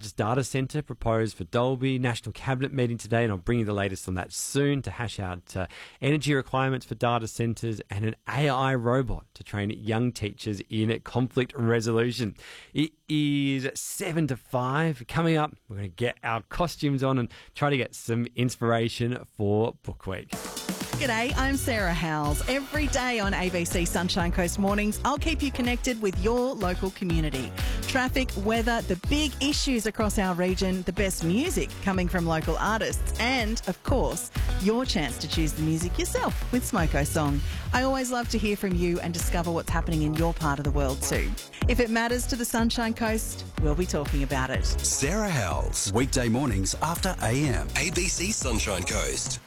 largest data centre proposed for Dalby. National Cabinet meeting today, and I'll bring you the latest on that soon to hash out energy requirements for data centres and an AI robot to train young teachers in conflict resolution. It is 7 to 5. Coming up, we're going to get our costumes on and try to get some inspiration for Book Week. G'day, I'm Sarah Howells. Every day on ABC Sunshine Coast Mornings, I'll keep you connected with your local community. Traffic, weather, the big issues across our region, the best music coming from local artists, and, of course, your chance to choose the music yourself with Smoko Song. I always love to hear from you and discover what's happening in your part of the world too. If it matters to the Sunshine Coast, we'll be talking about it. Sarah Howells, weekday mornings after AM. ABC Sunshine Coast.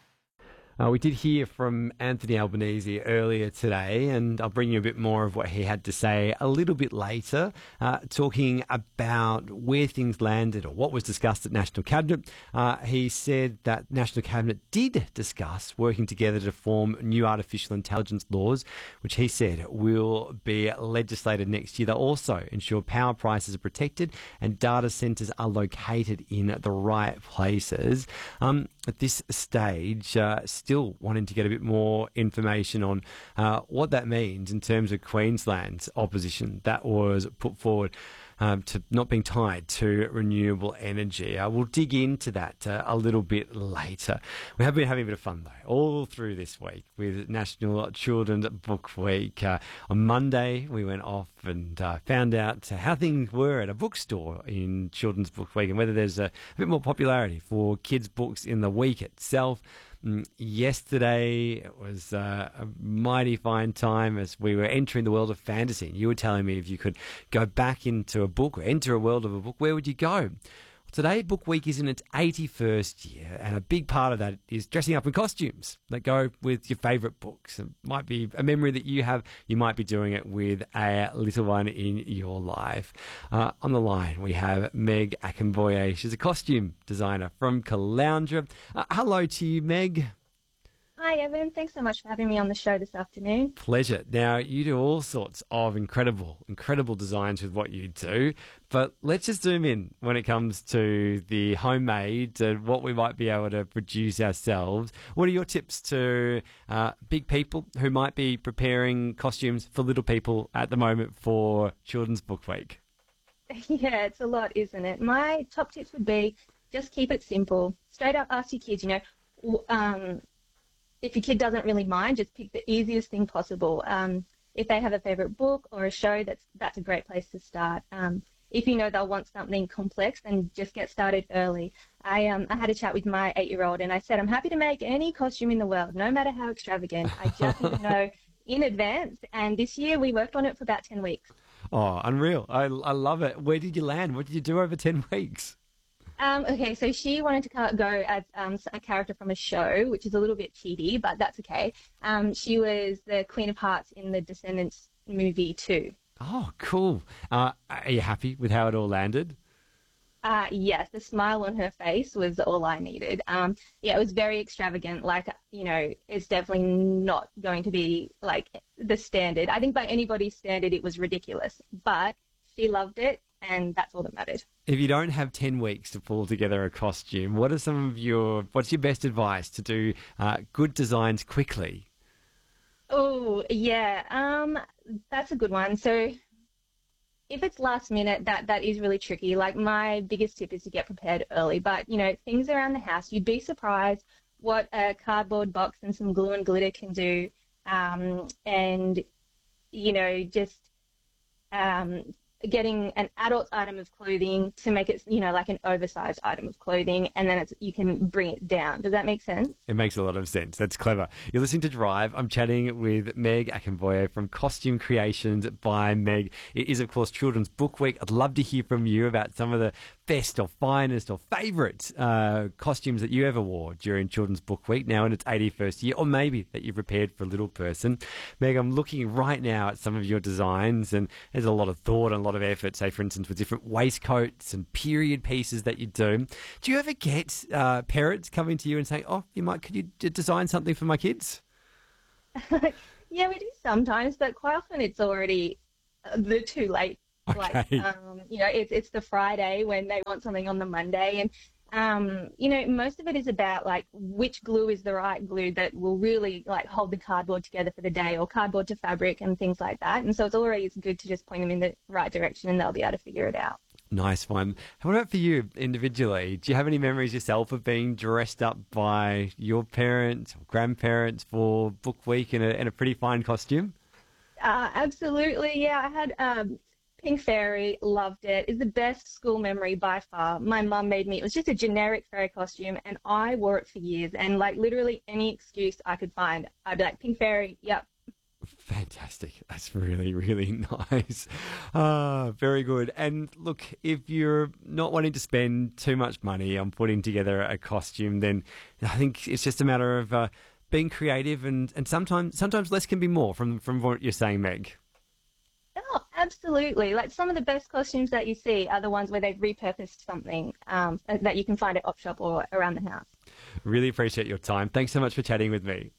We did hear from Anthony Albanese earlier today, and I'll bring you a bit more of what he had to say a little bit later, talking about where things landed or what was discussed at National Cabinet. He said that National Cabinet did discuss working together to form new artificial intelligence laws, which he said will be legislated next year. They'll also ensure power prices are protected and data centres are located in the right places. At this stage, still wanting to get a bit more information on what that means in terms of Queensland's opposition that was put forward to not being tied to renewable energy. We'll dig into that a little bit later. We have been having a bit of fun, though, all through this week with National Children's Book Week. On Monday, we went off and found out how things were at a bookstore in Children's Book Week and whether there's a bit more popularity for kids' books in the week itself. Yesterday, it was a mighty fine time as we were entering the world of fantasy. You were telling me if you could go back into a book or enter a world of a book, where would you go? Today, Book Week is in its 81st year, and a big part of that is dressing up in costumes that go with your favourite books. It might be a memory that you have. You might be doing it with a little one in your life. On the line, we have Meg Akinboye. She's a costume designer from Caloundra. Hello to you, Meg. Hi, Evan. Thanks so much for having me on the show this afternoon. Pleasure. Now, you do all sorts of incredible designs with what you do, but let's just zoom in when it comes to the homemade and what we might be able to produce ourselves. What are your tips to big people who might be preparing costumes for little people at the moment for Children's Book Week? Yeah, it's a lot, isn't it? My top tips would be just keep it simple. Straight up ask your kids, if your kid doesn't really mind, just pick the easiest thing possible. If they have a favourite book or a show, that's a great place to start. If you know they'll want something complex, then just get started early. I had a chat with my 8-year-old and I said, I'm happy to make any costume in the world, no matter how extravagant. I just need to know in advance. And this year we worked on it for about 10 weeks. Oh, unreal. I love it. Where did you land? What did you do over 10 weeks? Okay, so she wanted to go as a character from a show, which is a little bit cheaty, but that's okay. She was the Queen of Hearts in the Descendants movie too. Oh, cool. Are you happy with how it all landed? Yes, the smile on her face was all I needed. Yeah, it was very extravagant. It's definitely not going to be like the standard. I think by anybody's standard, it was ridiculous, but she loved it, and that's all that mattered. If you don't have 10 weeks to pull together a costume, what's your best advice to do good designs quickly? Oh, yeah, that's a good one. So if it's last minute, that is really tricky. Like, my biggest tip is to get prepared early. But, things around the house, you'd be surprised what a cardboard box and some glue and glitter can do. Getting an adult item of clothing to make it, like an oversized item of clothing, and then you can bring it down. Does that make sense? It makes a lot of sense. That's clever. You're listening to Drive. I'm chatting with Meg Akinboye from Costume Creations by Meg. It is, of course, Children's Book Week. I'd love to hear from you about some of the best or finest or favourite costumes that you ever wore during Children's Book Week, now in its 81st year, or maybe that you prepared for a little person. Meg, I'm looking right now at some of your designs, and there's a lot of thought and a lot of effort, say, for instance, with different waistcoats and period pieces that you do. Do you ever get parents coming to you and saying, oh, could you design something for my kids? Yeah, we do sometimes, but quite often it's already too late Okay. It's the Friday when they want something on the Monday. And, most of it is about like which glue is the right glue that will really like hold the cardboard together for the day, or cardboard to fabric and things like that. And so it's always good to just point them in the right direction and they'll be able to figure it out. Nice one. What about for you individually? Do you have any memories yourself of being dressed up by your parents or grandparents for Book Week in a pretty fine costume? Absolutely. Yeah, I had Pink Fairy, loved it. It's the best school memory by far. My mum made me, it was just a generic fairy costume, and I wore it for years. And like literally any excuse I could find, I'd be like, Pink Fairy, yep. Fantastic. That's really, really nice. Very good. And look, if you're not wanting to spend too much money on putting together a costume, then I think it's just a matter of being creative, and sometimes less can be more from what you're saying, Meg. Oh, absolutely. Like some of the best costumes that you see are the ones where they've repurposed something that you can find at Op Shop or around the house. Really appreciate your time. Thanks so much for chatting with me.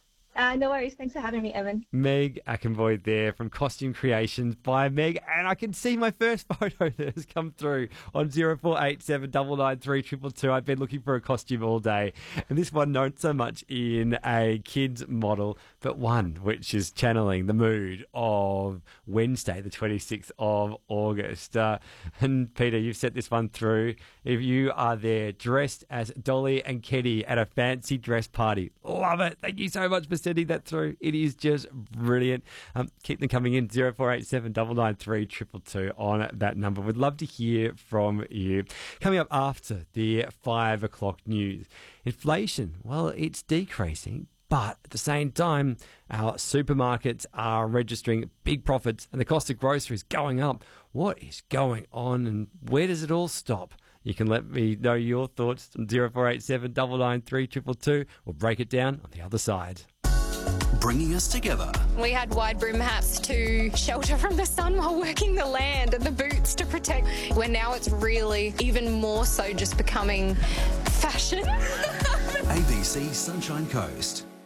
No worries. Thanks for having me, Evan. Meg Ackenvoy there from Costume Creations by Meg. And I can see my first photo that has come through on 0487 993 222. I've been looking for a costume all day. And this one, not so much in a kid's model, but one which is channeling the mood of Wednesday, the 26th of August. And Peter, you've set this one through. If you are there dressed as Dolly and Kenny at a fancy dress party, love it. Thank you so much for sending that through. It is just brilliant. Keep them coming in, 0487 993 222 on that number. We'd love to hear from you. Coming up after the 5 o'clock news, inflation, well, it's decreasing, but at the same time, our supermarkets are registering big profits and the cost of groceries going up. What is going on and where does it all stop? You can let me know your thoughts on 0487 993 222. We'll break it down on the other side. Bringing us together. We had wide brim hats to shelter from the sun while working the land, and the boots to protect, where now it's really even more so just becoming fashion. ABC Sunshine Coast.